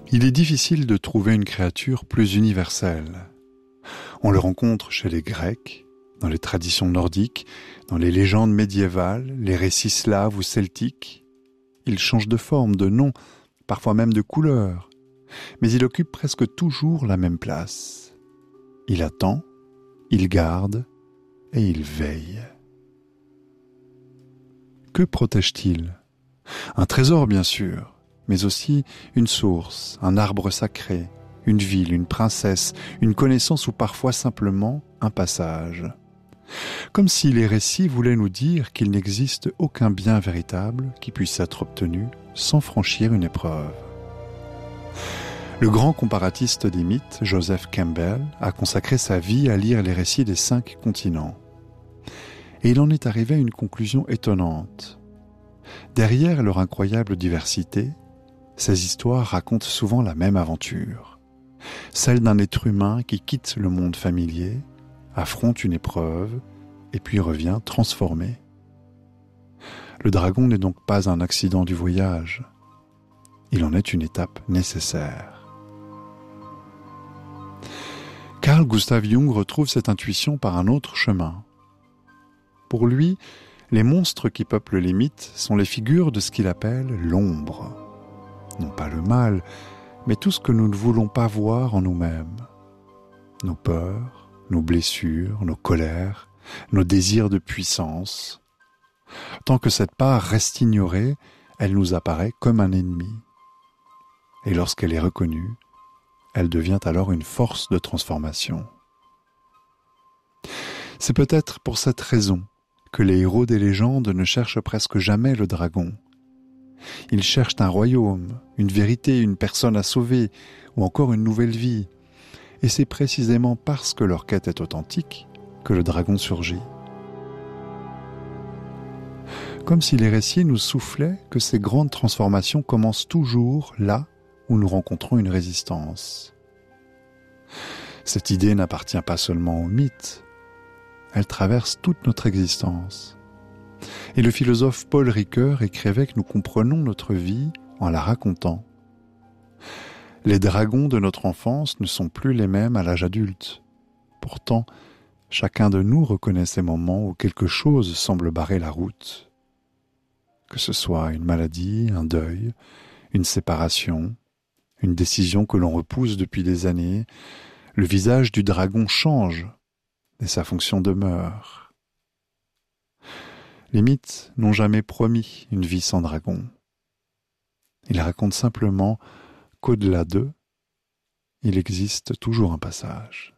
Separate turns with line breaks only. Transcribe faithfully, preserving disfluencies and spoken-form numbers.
Il est difficile de trouver une créature plus universelle. On le rencontre chez les Grecs, dans les traditions nordiques, dans les légendes médiévales, les récits slaves ou celtiques. Il change de forme, de nom, parfois même de couleur, mais il occupe presque toujours la même place. Il attend, il garde et il veille. Que protège-t-il ? Un trésor, bien sûr, mais aussi une source, un arbre sacré, une ville, une princesse, une connaissance ou parfois simplement un passage. Comme si les récits voulaient nous dire qu'il n'existe aucun bien véritable qui puisse être obtenu sans franchir une épreuve. Le grand comparatiste des mythes, Joseph Campbell, a consacré sa vie à lire les récits des cinq continents. Et il en est arrivé à une conclusion étonnante. Derrière leur incroyable diversité, ces histoires racontent souvent la même aventure, celle d'un être humain qui quitte le monde familier, affronte une épreuve et puis revient transformé. Le dragon n'est donc pas un accident du voyage, il en est une étape nécessaire. Carl Gustav Jung retrouve cette intuition par un autre chemin. Pour lui, les monstres qui peuplent les mythes sont les figures de ce qu'il appelle l'ombre. Non pas le mal, mais tout ce que nous ne voulons pas voir en nous-mêmes. Nos peurs, nos blessures, nos colères, nos désirs de puissance. Tant que cette part reste ignorée, elle nous apparaît comme un ennemi. Et lorsqu'elle est reconnue, elle devient alors une force de transformation. C'est peut-être pour cette raison que les héros des légendes ne cherchent presque jamais le dragon. Ils cherchent un royaume, une vérité, une personne à sauver, ou encore une nouvelle vie. Et c'est précisément parce que leur quête est authentique que le dragon surgit. Comme si les récits nous soufflaient que ces grandes transformations commencent toujours là où nous rencontrons une résistance. Cette idée n'appartient pas seulement aux mythes, elle traverse toute notre existence. Et le philosophe Paul Ricoeur écrivait que nous comprenons notre vie en la racontant. Les dragons de notre enfance ne sont plus les mêmes à l'âge adulte. Pourtant, chacun de nous reconnaît ces moments où quelque chose semble barrer la route. Que ce soit une maladie, un deuil, une séparation, une décision que l'on repousse depuis des années, le visage du dragon change et sa fonction demeure. Les mythes n'ont jamais promis une vie sans dragon. Ils racontent simplement qu'au-delà d'eux, il existe toujours un passage.